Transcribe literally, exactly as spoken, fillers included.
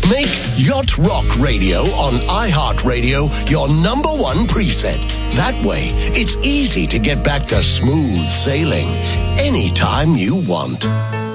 Make Yacht Rock Radio on iHeartRadio your number one preset. That way, it's easy to get back to smooth sailing anytime you want.